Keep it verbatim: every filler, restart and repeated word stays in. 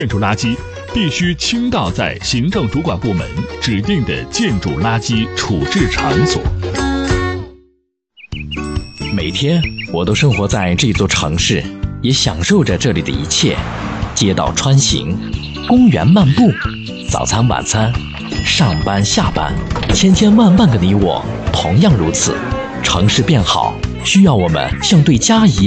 建筑垃圾必须倾倒在行政主管部门指定的建筑垃圾处置场所。 每天我都生活在这座城市，也享受着这里的一切。街道穿行，公园漫步，早餐晚餐，上班下班，千千万万个你我同样如此。城市变好，需要我们像对家一样